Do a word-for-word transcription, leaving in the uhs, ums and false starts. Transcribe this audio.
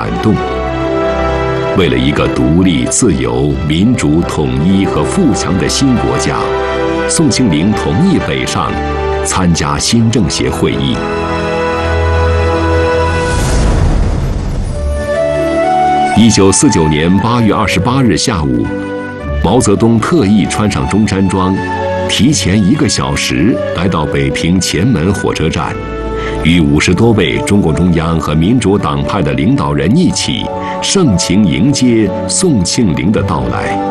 动。为了一个独立、自由、民主、统一和富强的新国家，宋庆龄同意北上，参加新政协会议。一九四九年八月二十八日下午，毛泽东特意穿上中山装，提前一个小时来到北平前门火车站，与五十多位中共中央和民主党派的领导人一起盛情迎接宋庆龄的到来。